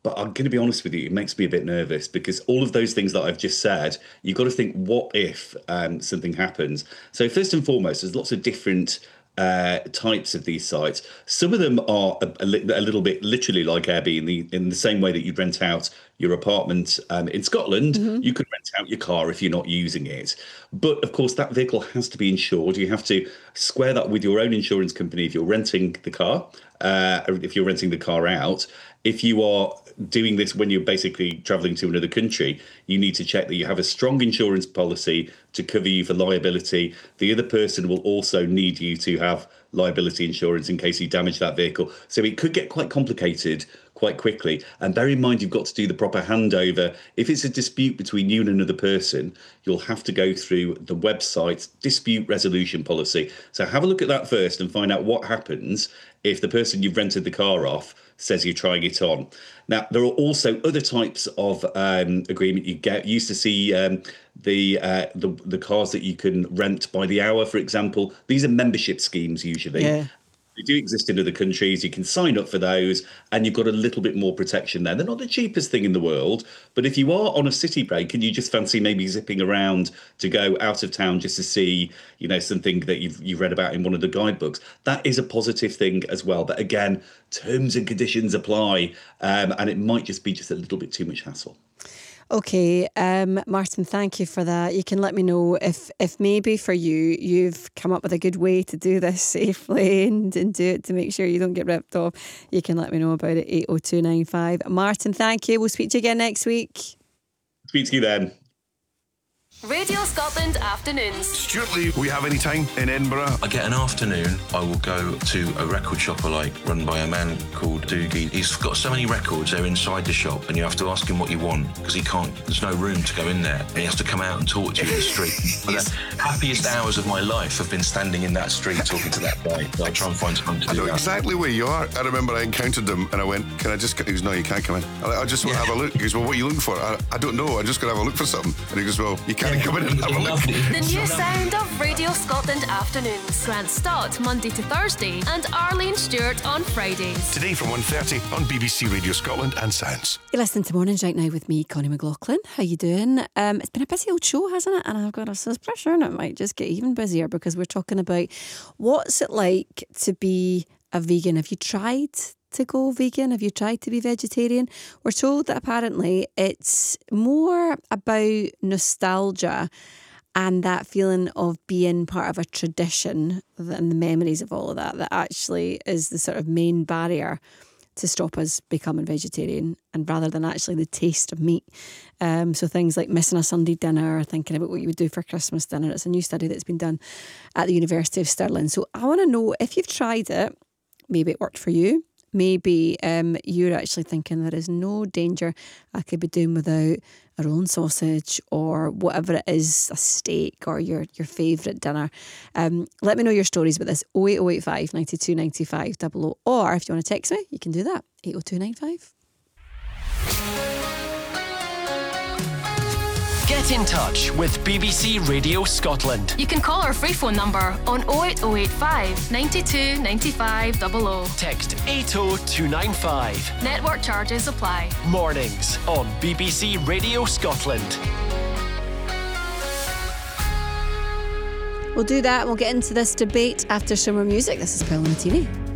But I'm going to be honest with you, it makes me a bit nervous because all of those things that I've just said, you've got to think, what if something happens? So first and foremost, there's lots of different types of these sites. Some of them are a little bit literally like Airbnb in the same way that you rent out your apartment in Scotland. You could rent out your car if you're not using it. But of course, that vehicle has to be insured. You have to square that with your own insurance company if you're renting the car, or if you're renting the car out. If you are doing this when you're basically traveling to another country, you need to check that you have a strong insurance policy to cover you for liability. The other person will also need you to have liability insurance in case you damage that vehicle. So it could get quite complicated quite quickly. And bear in mind, you've got to do the proper handover. If it's a dispute between you and another person, you'll have to go through the website's dispute resolution policy. So have a look at that first and find out what happens if the person you've rented the car off says you're trying it on. Now, there are also other types of agreement you get. You used to see the cars that you can rent by the hour, for example. These are membership schemes usually. Yeah. They do exist in other countries. You can sign up for those, and you've got a little bit more protection there. They're not the cheapest thing in the world, but if you are on a city break and you just fancy maybe zipping around to go out of town just to see, something that you've read about in one of the guidebooks, that is a positive thing as well. But again, terms and conditions apply, and it might just be a little bit too much hassle. Okay, Martin, thank you for that. You can let me know if maybe for you've come up with a good way to do this safely and do it to make sure you don't get ripped off. You can let me know about it, 80295. Martin, thank you. We'll speak to you again next week. Speak to you then. Radio Scotland Afternoons. Stuart Lee, we have any time in Edinburgh? I get an afternoon. I will go to a record shop I like, run by a man called Doogie. He's got so many records, they're inside the shop, and you have to ask him what you want because there's no room to go in there, and he has to come out and talk to you in the street. The happiest hours of my life have been standing in that street talking to that guy. I try and find time to do that. I know exactly where you are. I remember I encountered him and I went, can I just... He goes, no, you can't come in. I just want to have a look. He goes, well, what are you looking for? I don't know. I'm just going to have a look for something. And he goes, well, you can't come in and have a look. The new sound of Radio Scotland Afternoons. Grant Stott, Monday to Thursday, and Arlene Stewart on Fridays. Today from 1:30 on BBC Radio Scotland and Sounds. You're listening to Mornings right now with me, Connie McLaughlin. How you doing? It's been a busy old show, hasn't it? And I've got a suspicion and it might just get even busier because we're talking about what's it like to be a vegan. Have you tried to go vegan? Have you tried to be vegetarian? We're told that apparently it's more about nostalgia and that feeling of being part of a tradition and the memories of all of that actually is the sort of main barrier to stop us becoming vegetarian, and rather than actually the taste of meat. So things like missing a Sunday dinner or thinking about what you would do for Christmas dinner. It's a new study that's been done at the University of Stirling. So I want to know if you've tried it, maybe it worked for you. Maybe you're actually thinking there is no danger I could be doing without a rolling sausage or whatever it is, a steak or your favourite dinner. Let me know your stories about this, 08085 92 95 00. Or if you want to text me, you can do that, 80295. Get in touch with BBC Radio Scotland. You can call our free phone number on 08085 92 95 00. Text 80295. Network charges apply. Mornings on BBC Radio Scotland. We'll do that. We'll get into this debate after some more music. This is Pearl Martini.